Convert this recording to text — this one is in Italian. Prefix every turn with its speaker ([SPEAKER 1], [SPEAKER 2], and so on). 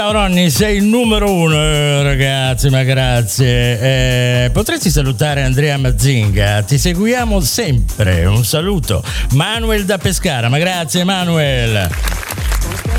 [SPEAKER 1] Ciao Ronny, sei il numero uno, ragazzi, ma grazie. Potresti salutare Andrea Mazinga, ti seguiamo sempre. Un saluto. Manuel da Pescara, ma grazie Manuel.